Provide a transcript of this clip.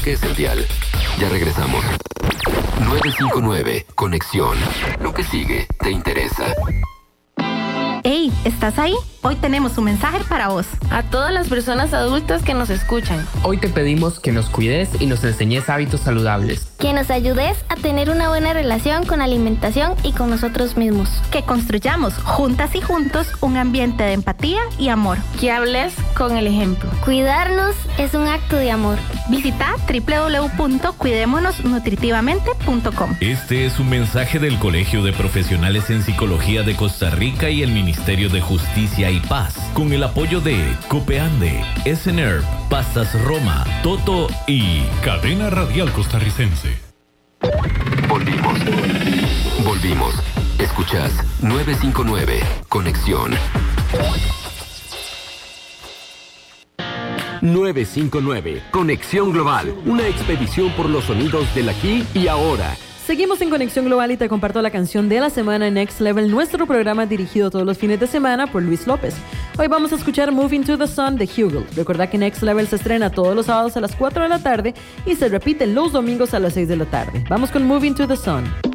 que es el dial. Ya regresamos. 959, Conexión. Lo que sigue te interesa. Hey, ¿estás ahí? Hoy tenemos un mensaje para vos. A todas las personas adultas que nos escuchan. Hoy te pedimos que nos cuides y nos enseñes hábitos saludables. Que nos ayudes a tener una buena relación con la alimentación y con nosotros mismos. Que construyamos juntas y juntos un ambiente de empatía y amor. Que hables con el ejemplo. Cuidarnos es un acto de amor. Visita www.cuidémonosnutritivamente.com. Este es un mensaje del Colegio de Profesionales en Psicología de Costa Rica y el Ministerio de Justicia y Paz, con el apoyo de Copeande, SNERP, Pastas Roma, Toto y Cadena Radial Costarricense. Volvimos. Escuchás 959, Conexión. 959, Conexión Global, una expedición por los sonidos del aquí y ahora. Seguimos en Conexión Global y te comparto la canción de la semana en Next Level, nuestro programa dirigido todos los fines de semana por Luis López. Hoy vamos a escuchar Moving to the Sun de Hugel. Recordá que Next Level se estrena todos los sábados a las 4 de la tarde y se repite los domingos a las 6 de la tarde. Vamos con Moving to the Sun.